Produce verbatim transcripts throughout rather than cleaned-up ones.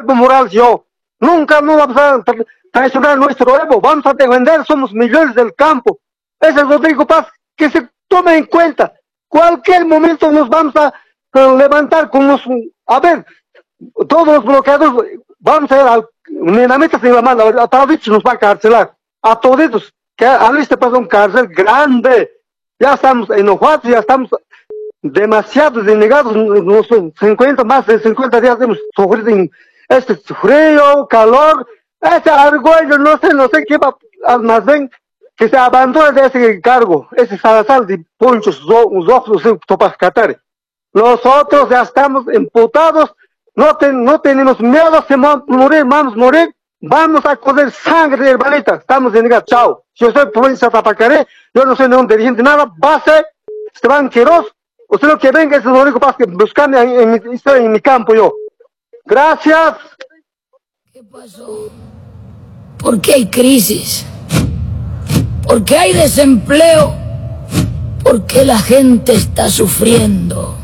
Evo Morales, yo. Nunca no vamos a tra- traicionar nuestro Evo, vamos a defender, somos millones del campo. Ese es Rodrigo Paz, que se tome en cuenta. Cualquier momento nos vamos a eh, levantar con los, a ver, todos los bloqueados, vamos a ir al, ni la metas ni la mano, a todos nos va a carcelar, a todos, que a este pasa un cárcel grande, ya estamos enojados, ya estamos demasiado denegados, nos cincuenta, más de cincuenta días hemos sufrido en este frío, calor, ese argüello, no sé, no sé qué va a almacén, que se abandone de ese cargo, ese salazar de ponchos, los ojos, topas catar. Nosotros ya estamos imputados, no, ten, no tenemos miedo, se va a morir, vamos a morir, vamos a coger sangre, hermanita, estamos denegados, chao. Yo soy provincia de Tapacaré, yo no soy ningún dirigente, nada, base, Esteban Quiroz, usted lo que venga es lo único para que buscarme en, en, mi, estoy en mi campo yo. Gracias. ¿Qué pasó? ¿Por qué hay crisis? ¿Por qué hay desempleo? ¿Por qué la gente está sufriendo?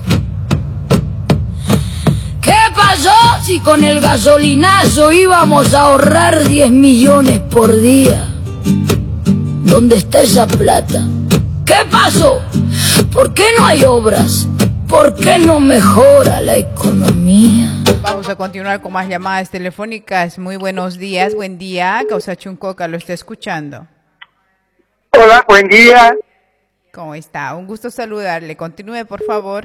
¿Qué pasó si con el gasolinazo íbamos a ahorrar diez millones por día? ¿Dónde está esa plata? ¿Qué pasó? ¿Por qué no hay obras? ¿Por qué no mejora la economía? Vamos a continuar con más llamadas telefónicas. Muy buenos días, buen día. Causa Chuncoca lo está escuchando. Hola, buen día. ¿Cómo está? Un gusto saludarle. Continúe, por favor.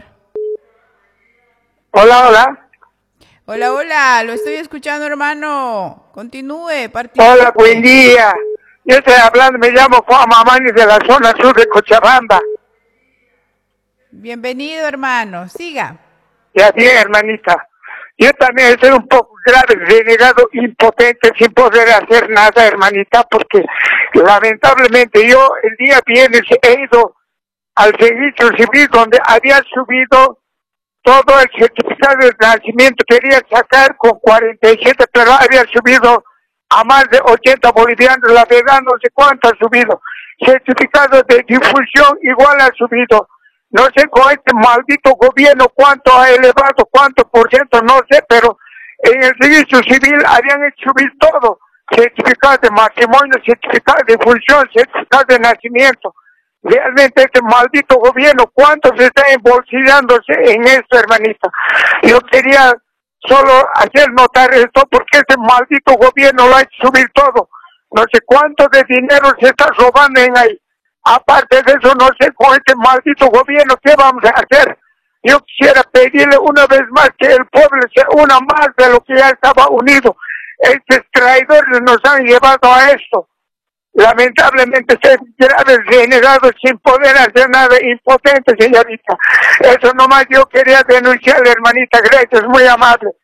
Hola, hola. Hola, hola. Lo estoy escuchando, hermano. Continúe. Participe. Hola, buen día. Yo estoy hablando, me llamo Juan Mamani de la zona sur de Cochabamba. Bienvenido, hermano. Siga. Ya bien, hermanita. Yo también estoy un poco grave, renegado, impotente, sin poder hacer nada, hermanita, porque lamentablemente yo el día viernes he ido al registro civil donde había subido todo el certificado de nacimiento, quería sacar con cuarenta y siete, pero había subido a más de ochenta bolivianos, la verdad no sé cuánto ha subido. Certificado de difusión igual ha subido. No sé con este maldito gobierno cuánto ha elevado, cuánto por ciento, no sé, pero en el registro civil habían hecho subir todo. Certificado de matrimonio, certificado de difusión, certificado de nacimiento. Realmente este maldito gobierno, ¿cuánto se está embolsillándose en esto, hermanita? Yo quería solo hacer notar esto porque este maldito gobierno lo ha hecho subir todo. No sé cuánto de dinero se está robando en ahí. Aparte de eso, no sé con este maldito gobierno qué vamos a hacer. Yo quisiera pedirle una vez más que el pueblo se una más de lo que ya estaba unido. Estos traidores nos han llevado a esto. Lamentablemente se graves renegados sin poder hacer nada, impotente, señorita. Eso nomás yo quería denunciarle, hermanita. Gracias, muy amable.